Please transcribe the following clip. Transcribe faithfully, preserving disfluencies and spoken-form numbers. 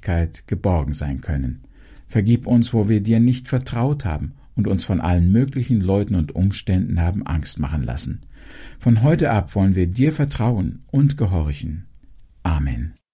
Ewigkeit geborgen sein können. Vergib uns, wo wir dir nicht vertraut haben und uns von allen möglichen Leuten und Umständen haben Angst machen lassen. Von heute ab wollen wir dir vertrauen und gehorchen. Amen.